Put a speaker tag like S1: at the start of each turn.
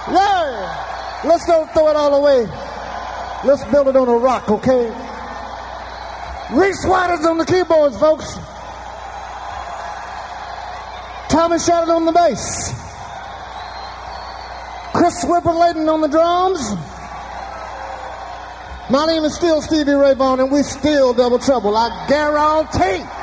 S1: Yeah. Let's don't throw it all away. Let's build it on a rock, okay? Reese Waters on the keyboards, folks. Tommy Shattuck on the bass. Chris Whipper-Layton on the drums. My name is still Stevie Ray Vaughan, and we still Double Trouble. I guarantee.